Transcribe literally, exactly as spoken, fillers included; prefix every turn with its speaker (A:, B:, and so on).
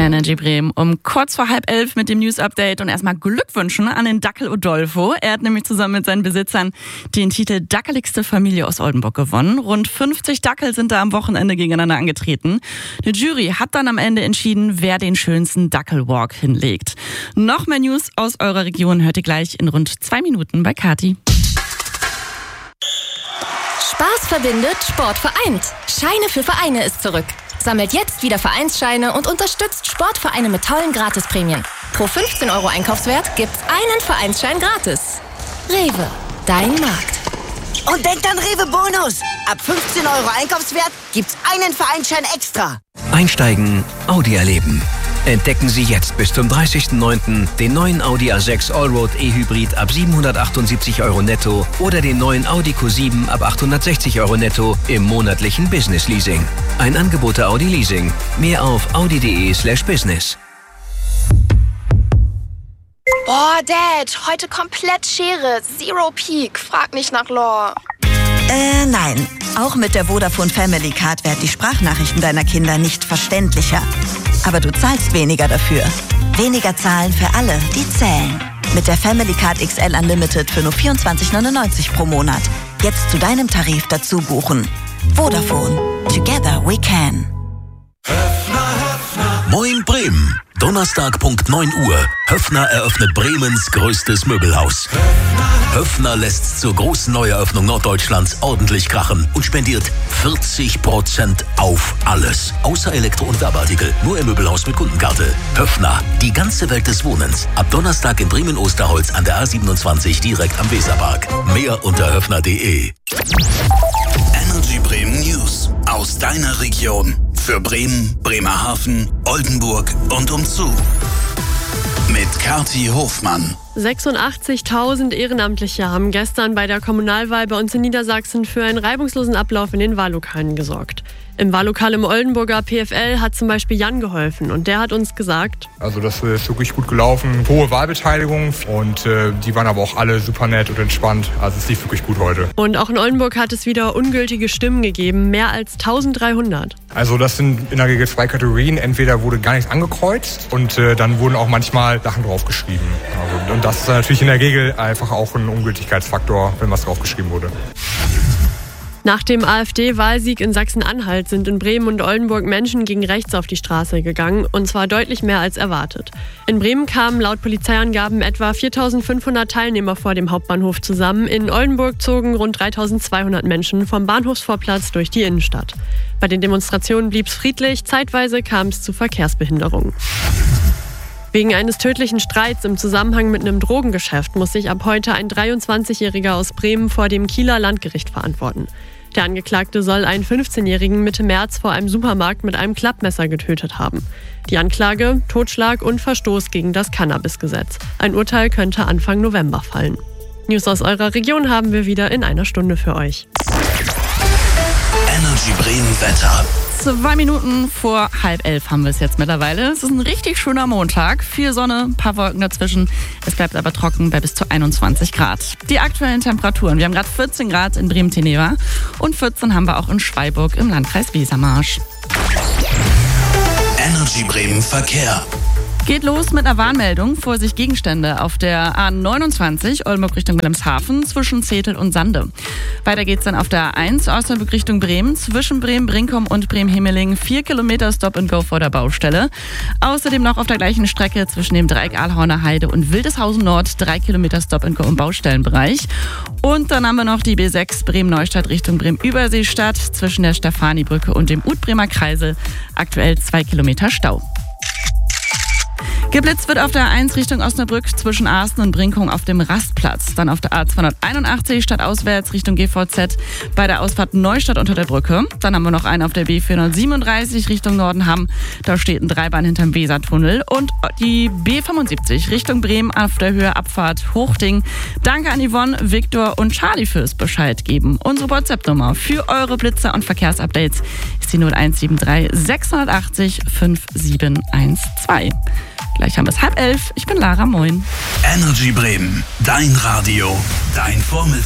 A: Energy Bremen um kurz vor halb elf mit dem News-Update und erstmal Glückwünschen an den Dackel Udolpho. Er hat nämlich zusammen mit seinen Besitzern den Titel Dackeligste Familie aus Oldenburg gewonnen. Rund fünfzig Dackel sind da am Wochenende gegeneinander angetreten. Die Jury hat dann am Ende entschieden, wer den schönsten Dackelwalk hinlegt. Noch mehr News aus eurer Region hört ihr gleich in rund zwei Minuten bei Kati.
B: Spaß verbindet, Sport vereint. Scheine für Vereine ist zurück. Sammelt jetzt wieder Vereinsscheine und unterstützt Sportvereine mit tollen Gratisprämien. Pro fünfzehn Euro Einkaufswert gibt's einen Vereinsschein gratis. Rewe, dein Markt.
C: Und denkt an Rewe Bonus. Ab fünfzehn Euro Einkaufswert gibt's einen Vereinsschein extra.
D: Einsteigen, Audi erleben. Entdecken Sie jetzt bis zum dreißigsten neunten den neuen Audi A sechs Allroad E-Hybrid ab siebenhundertachtundsiebzig Euro netto oder den neuen Audi Q sieben ab achthundertsechzig Euro netto im monatlichen Business Leasing. Ein Angebot der Audi Leasing. Mehr auf audi.de slash business.
E: Boah, Dad, heute komplett Schere. Zero Peak. Frag nicht nach Lore.
F: Äh, nein. Auch mit der Vodafone Family Card werden die Sprachnachrichten deiner Kinder nicht verständlicher. Aber du zahlst weniger dafür. Weniger zahlen für alle, die zählen. Mit der Family Card X L Unlimited für nur vierundzwanzig neunundneunzig pro Monat. Jetzt zu deinem Tarif dazu buchen. Vodafone. Together we can.
G: Moin Bremen. Donnerstag Punkt neun Uhr. Höffner eröffnet Bremens größtes Möbelhaus. Höffner lässt zur großen Neueröffnung Norddeutschlands ordentlich krachen und spendiert vierzig Prozent auf alles. Außer Elektro- und Werbeartikel. Nur im Möbelhaus mit Kundenkarte. Höffner, die ganze Welt des Wohnens. Ab Donnerstag in Bremen-Osterholz an der A siebenundzwanzig direkt am Weserpark. Mehr unter höffner punkt de.
H: Energy Bremen News. Aus deiner Region. Für Bremen, Bremerhaven, Oldenburg und umzu. Mit Kati Hofmann.
I: sechsundachtzigtausend Ehrenamtliche haben gestern bei der Kommunalwahl bei uns in Niedersachsen für einen reibungslosen Ablauf in den Wahllokalen gesorgt. Im Wahllokal im Oldenburger P F L hat zum Beispiel Jan geholfen und der hat uns gesagt:
J: Also das ist wirklich gut gelaufen, hohe Wahlbeteiligung und äh, die waren aber auch alle super nett und entspannt. Also es lief wirklich gut heute.
I: Und auch in Oldenburg hat es wieder ungültige Stimmen gegeben, mehr als eintausenddreihundert.
J: Also das sind in der Regel zwei Kategorien. Entweder wurde gar nichts angekreuzt und äh, dann wurden auch manchmal Sachen draufgeschrieben. Also, und das ist natürlich in der Regel einfach auch ein Ungültigkeitsfaktor, wenn was draufgeschrieben wurde.
I: Nach dem AfD-Wahlsieg in Sachsen-Anhalt sind in Bremen und Oldenburg Menschen gegen rechts auf die Straße gegangen, und zwar deutlich mehr als erwartet. In Bremen kamen laut Polizeiangaben etwa viertausendfünfhundert Teilnehmer vor dem Hauptbahnhof zusammen. In Oldenburg zogen rund dreitausendzweihundert Menschen vom Bahnhofsvorplatz durch die Innenstadt. Bei den Demonstrationen blieb es friedlich, zeitweise kam es zu Verkehrsbehinderungen. Wegen eines tödlichen Streits im Zusammenhang mit einem Drogengeschäft muss sich ab heute ein dreiundzwanzigjähriger aus Bremen vor dem Kieler Landgericht verantworten. Der Angeklagte soll einen fünfzehnjährigen Mitte März vor einem Supermarkt mit einem Klappmesser getötet haben. Die Anklage: Totschlag und Verstoß gegen das Cannabisgesetz. Ein Urteil könnte Anfang November fallen. News aus eurer Region haben wir wieder in einer Stunde für euch.
H: Energy Bremen Wetter.
A: Zwei Minuten vor halb elf haben wir es jetzt mittlerweile. Es ist ein richtig schöner Montag. Viel Sonne, ein paar Wolken dazwischen. Es bleibt aber trocken bei bis zu einundzwanzig Grad. Die aktuellen Temperaturen: Wir haben gerade vierzehn Grad in Bremen-Teneva und vierzehn haben wir auch in Schwalburg im Landkreis Wesermarsch.
H: Energy Bremen Verkehr.
A: Geht los mit einer Warnmeldung. Vorsicht Gegenstände auf der A neunundzwanzig Oldenburg Richtung Wilhelmshaven zwischen Zetel und Sande. Weiter geht's dann auf der A eins Osnabrück Richtung Bremen zwischen Bremen-Brinkum und Bremen-Himmeling. Vier Kilometer Stop and Go vor der Baustelle. Außerdem noch auf der gleichen Strecke zwischen dem Dreieck Ahlhorner Heide und Wildeshausen Nord drei Kilometer Stop and Go im Baustellenbereich. Und dann haben wir noch die B sechs Bremen-Neustadt Richtung Bremen-Überseestadt zwischen der Stefanibrücke und dem Utbremer Kreisel. Aktuell zwei Kilometer Stau. Geblitzt wird auf der A eins Richtung Osnabrück zwischen Arsten und Brinkum auf dem Rastplatz. Dann auf der A zweihunderteinundachtzig stadtauswärts Richtung G V Z bei der Ausfahrt Neustadt unter der Brücke. Dann haben wir noch einen auf der B vierhundertsiebenunddreißig Richtung Nordenham. Da steht ein Dreibahn hinterm Wesertunnel. Und die B fünfundsiebzig Richtung Bremen auf der Höhe Abfahrt Hochding. Danke an Yvonne, Viktor und Charlie fürs Bescheid geben. Unsere WhatsApp-Nummer für eure Blitzer und Verkehrsupdates ist die null eins sieben drei sechshundertachtzig fünf sieben eins zwei. Gleich haben wir es halb elf. Ich bin Lara, moin.
H: Energy Bremen, dein Radio, dein Vormittag.